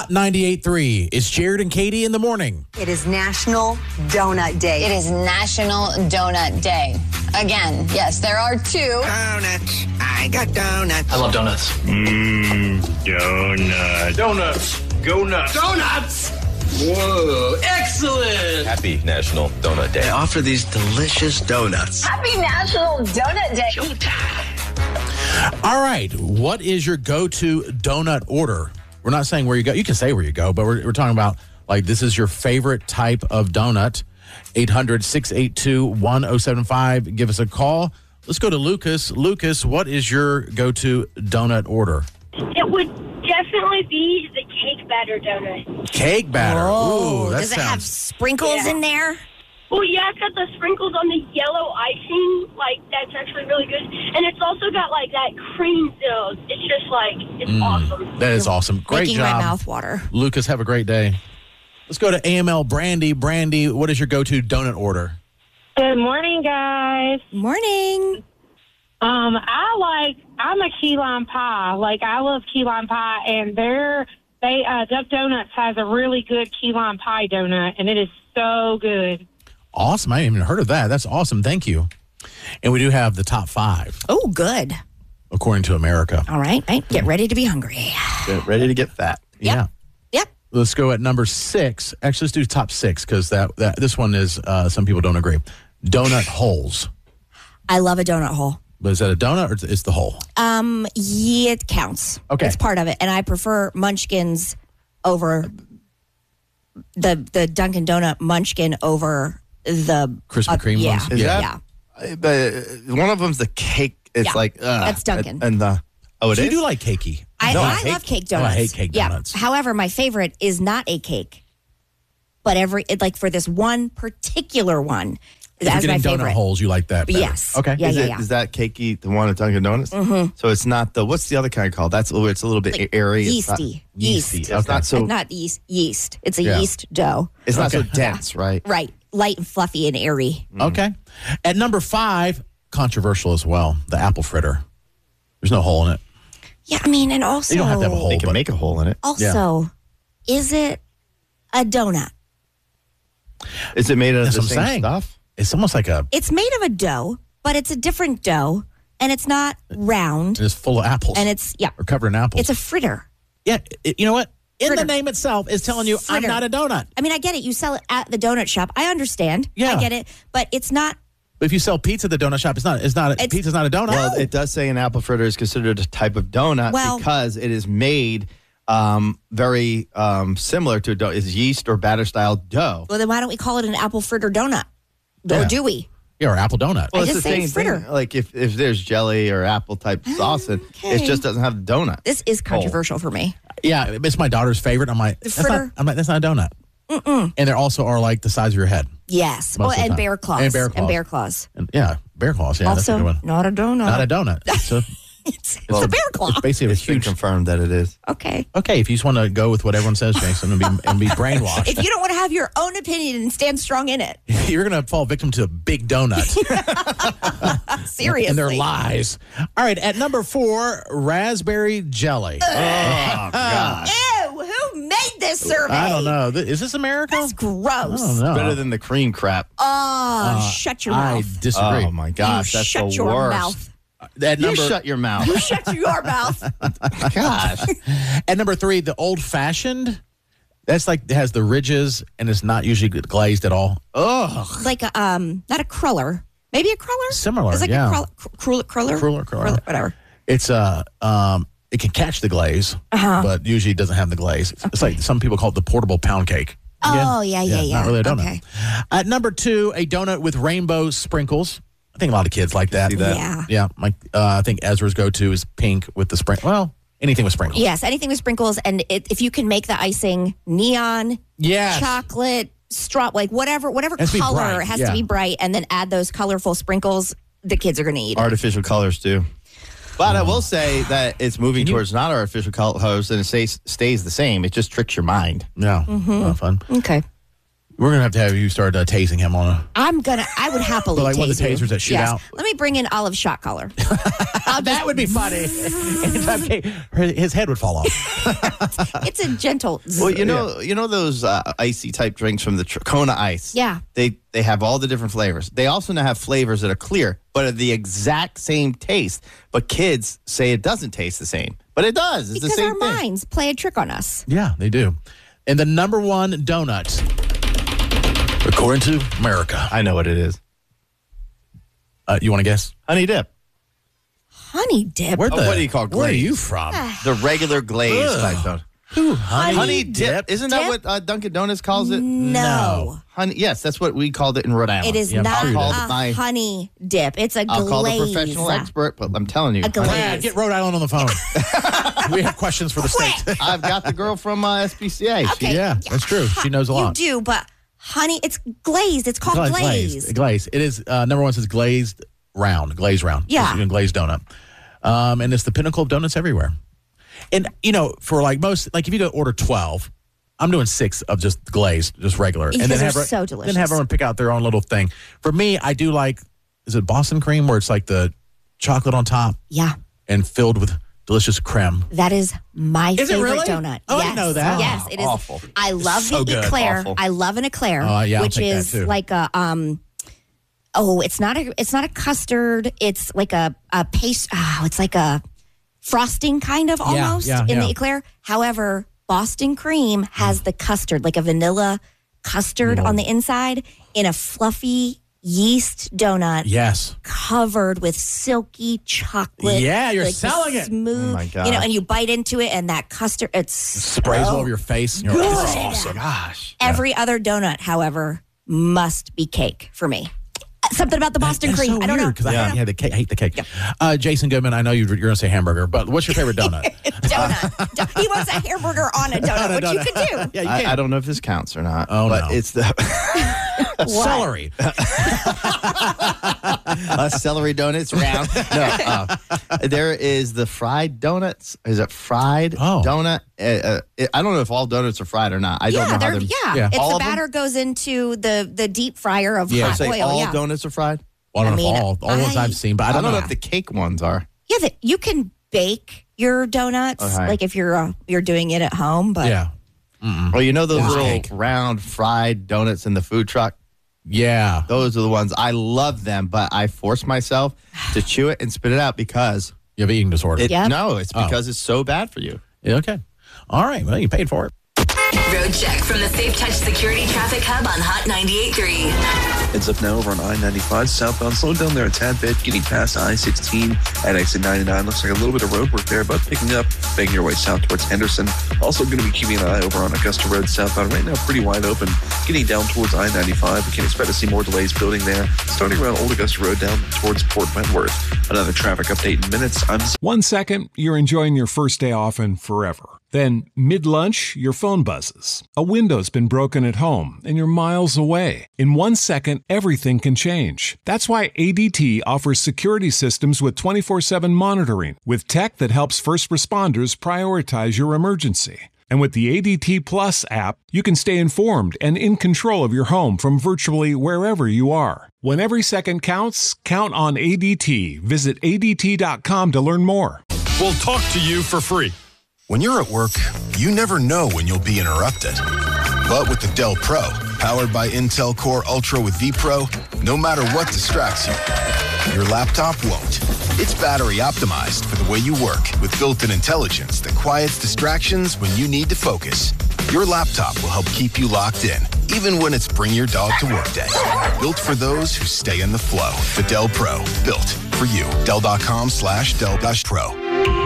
Hot 98.3. It's Jared and Katie in the morning. It is National Donut Day. It is National Donut Day. Again, yes, there are two. Donuts. I got donuts. I love donuts. Donuts. Donuts. Go nuts. Donuts! Whoa. Excellent. Happy National Donut Day. They offer these delicious donuts. Happy National Donut Day. All right. What is your go-to donut order? We're not saying where you go. You can say where you go, but we're talking about, like, this is your favorite type of donut. 800-682-1075. Give us a call. Let's go to Lucas. Lucas, what is your go-to donut order? It would definitely be the cake batter donut. Cake batter. Oh, Ooh, that does it have sounds... sprinkles in there? Well, yeah, it's got the sprinkles on the yellow icing. Like, that's actually really good. And it's also got, like, that cream dough. It's just, like, it's awesome. That is awesome. Great Making job. my mouth water. Lucas, have a great day. Let's go to AML Brandy. Brandy, what is your go-to donut order? Good morning, guys. Morning. I'm a key lime pie. Like, I love key lime pie, and Duck Donuts has a really good key lime pie donut, and it is so good. Awesome. I haven't even heard of that. That's awesome. Thank you. And we do have the top 5, Oh, good. according to America. All right. Get ready to be hungry. Get ready to get fat. Yeah. Yep. Let's go at number 6. Actually, let's do top 6 because this one is, some people don't agree. Donut holes. I love a donut hole. But is that a donut or it's the hole? Yeah, it counts. Okay. It's part of it. And I prefer Munchkins over the Dunkin' Donut Munchkin over the Krispy Kreme yeah. ones? Is Yeah. But one of them's the cake. It's Yeah. like That's Dunkin'. And the So it you is? do like cakey. I hate- love cake Oh, donuts. I hate cake donuts. Yeah. However, my favorite is not a cake, but for this one particular one, If you're that's my getting donut favorite. holes, you like that better. Yes. Okay. Yeah, Is that cakey, the one at Dunkin' Donuts? Mm-hmm. So it's not what's the other kind called? It's a little bit airy. It's not- Yeasty. Yeasty. It's not so. Not yeast. It's a Yeah. yeast dough. It's not so Okay. dense, right? Right. Light and fluffy and airy. Okay. At number 5, controversial as well, the apple fritter. There's no hole in it. Yeah, I mean, and also, You don't have to have a hole. They can but- make a hole in it. also, is it a donut? Is it made of That's the what I'm same saying. stuff? It's almost like It's made of a dough, but it's a different dough, and it's not round, it's full of apples. and it's or covered in apples. it's a fritter. Yeah, you know what? In Fritter. the name itself is telling you Fritter. I'm not a donut. I mean, I get it. You sell it at the donut shop. I understand. Yeah. I get it, but it's not. But if you sell pizza at the donut shop, pizza's not a donut. Well, it does say an apple fritter is considered a type of donut Well- because it is made very similar to a dough. It's yeast or batter style dough. Well, then why don't we call it an apple fritter donut? Yeah. Or do we? Yeah, or apple donut. Well, I it's just the say same fritter. thing. Like if there's jelly or apple type sauce, it just doesn't have the donut. This is controversial for me. Yeah, it's my daughter's favorite. I'm like, that's fritter? not that's not a donut. And they also are like the size of your head. Yes. Most of the And time. bear claws. And bear claws. And bear claws. And yeah, bear claws. Yeah, that's a Also, good one. not a donut. Not a donut. it's a bear claw. It's basically a It's been huge. confirmed that it is. Okay. Okay, if you just want to go with what everyone says, Jason, and be brainwashed, If you don't want to have your own opinion and stand strong in it, you're going to fall victim to a big donut seriously. and their lies. All right, at number 4, raspberry jelly. Oh gosh, Ew, who made this survey? I don't know. Is this America? That's gross. I don't know. better than the cream crap. Oh, shut your I mouth. disagree. Oh my gosh, You that's shut the your worst. mouth. At You number, shut your mouth. You shut your mouth. Gosh, at number 3, the old fashioned. That's like it has the ridges and it's not usually glazed at all. ugh. Like a, not a cruller. Maybe a cruller? Similar, It's like yeah. a cruller? Cruller. Whatever. It's it can catch the glaze, but usually it doesn't have the glaze. It's like some people call it the portable pound cake. Oh, yeah. Not really a donut. Okay. At number 2, a donut with rainbow sprinkles. I think a lot of kids like that. See that? Yeah. Yeah, like I think Ezra's go-to is pink with the sprinkle. Well, anything with sprinkles. Yes, anything with sprinkles. And if you can make the icing neon, Yes. chocolate, straw, like whatever Has to be color bright, has yeah. to be bright, and then add those colorful sprinkles, the kids are going to eat it. Artificial colors too. But I will say that it's moving towards not artificial colors, and it stays the same. It just tricks your mind. Yeah, Mm-hmm. fun. Okay. We're gonna have to have you start tasing him on a. I would happily But like tase one of the you. tasers that shoot Yes. out. Let me bring in Olive shot collar. That would be funny. His head would fall off. It's a gentle. Well, you know those icy type drinks from the Kona Ice. Yeah. They have all the different flavors. They also now have flavors that are clear, but are the exact same taste. But kids say it doesn't taste the same, but it does. It's Because the same our thing. minds play a trick on us. Yeah, they do. And the number one donut, according to America. I know what it is. You want to guess? Honey dip. Honey dip. What do you call Where are glaze? you from? The regular glaze Ugh. type donut. Honey dip. Isn't that dip? what Dunkin' Donuts calls it? No. Honey. Yes, that's what we called it in Rhode Island. It is Yeah, not I'll call it a my- honey dip. It's a I'll glaze. call the professional expert, but I'm telling you. A glaze. Brad, get Rhode Island on the phone. We have questions for the state. I've got the girl from SPCA. Okay. Yeah, that's true. She knows a lot. You do, but honey, it's glazed. It's called glaze. Glaze. It is number one says glazed round. Yeah. You can glazed donut. And it's the pinnacle of donuts everywhere. And for like most, like if you go order 12, I'm doing 6 of just glazed, just regular, Because and then they're have so delicious. Then have everyone pick out their own little thing. For me, I do like, is it Boston cream, where it's like the chocolate on top Yeah. and filled with delicious creme. That is my Is it favorite really? donut. Oh, I yes. didn't know that. Yes, it is. Awful. I love So the good. eclair. Awful. I love an eclair, Yeah, I'll which take that is too. like a it's not a custard. It's like a paste. It's like a frosting kind of almost yeah, in yeah. the eclair. However, Boston cream has the custard, like a vanilla custard on the inside in a fluffy yeast donut. Yes. Covered with silky chocolate. Yeah, you're like the selling it. Smooth, Oh, my God. and you bite into it, and that custard, it's Sprays all over your face. And you're like, this is awesome. Gosh. Every other donut, however, must be cake for me. Something about the Boston That's cream. so I don't know. weird because I hate the cake. Jason Goodman, I know you're going to say hamburger, but what's your favorite donut? Donut. He wants a hamburger on a donut, which you can do. Yeah, you I can. don't know if this counts or not. Oh, but no. it's the Celery. celery donuts round. No, there is the fried donuts. Is it fried donut? I don't know if all donuts are fried or not. I don't know how them. Yeah. If All the of them? batter goes into the deep fryer of Yeah, hot Say oil. all Yeah. donuts are fried. Well, I don't I know mean, if all ones I've seen, but I don't know. if the cake ones are. Yeah, you can bake your donuts, Okay. like if you're doing it at home. But Yeah. Well, you know those little Cake. round fried donuts in the food truck? Yeah. Those are the ones. I love them, but I force myself to chew it and spit it out because You have an eating disorder. Yep. no, it's because it's so bad for you. Yeah, okay. All right. Well, you paid for it. Road check from the Safe Touch Security Traffic Hub on Hot 98.3. Heads up now over on I-95 southbound. Slow down there a tad bit, getting past I-16 at exit 99. Looks like a little bit of road work there, but picking up, making your way south towards Henderson. Also going to be keeping an eye over on Augusta Road southbound. Right now, pretty wide open, getting down towards I-95. We can expect to see more delays building there, starting around Old Augusta Road down towards Port Wentworth. Another traffic update in minutes. 1 second, you're enjoying your first day off and forever. Then, mid-lunch, your phone buzzes. A window's been broken at home, and you're miles away. In 1 second, everything can change. That's why ADT offers security systems with 24/7 monitoring, with tech that helps first responders prioritize your emergency. And with the ADT Plus app, you can stay informed and in control of your home from virtually wherever you are. When every second counts, count on ADT. Visit ADT.com to learn more. We'll talk to you for free. When you're at work, you never know when you'll be interrupted. But with the Dell Pro, powered by Intel Core Ultra with vPro, no matter what distracts you, your laptop won't. It's battery optimized for the way you work with built-in intelligence that quiets distractions when you need to focus. Your laptop will help keep you locked in, even when it's bring your dog to work day. Built for those who stay in the flow. The Dell Pro, built for you. Dell.com/Dell-Pro.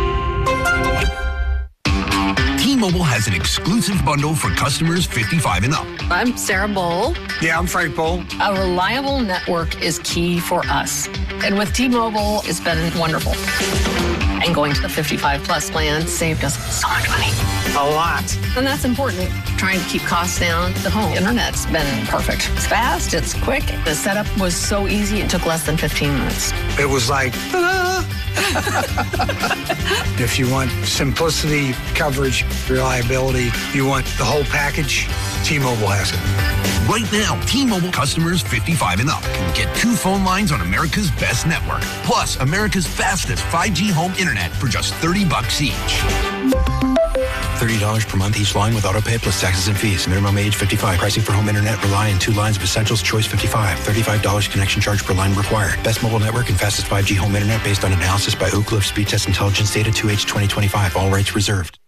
T-Mobile has an exclusive bundle for customers 55 and up. I'm Sarah Bowl. Yeah, I'm Frank Bowl. A reliable network is key for us. And with T-Mobile, it's been wonderful. And going to the 55 plus plan saved us so much money. A lot. And that's important. Trying to keep costs down. The home internet's been perfect. It's fast, it's quick. The setup was so easy, it took less than 15 minutes. It was like, ta-da! If you want simplicity, coverage, reliability, you want the whole package, T-Mobile has it. Right now, T-Mobile customers 55 and up can get 2 phone lines on America's best network, plus America's fastest 5G home internet for just $30 each. $30 per month each line with autopay plus taxes and fees. Minimum age 55. Pricing for home internet rely on 2 lines of Essentials Choice 55. $35 connection charge per line required. Best mobile network and fastest 5G home internet based on analysis by Ookla of Speed Test Intelligence data 2H 2025. All rights reserved.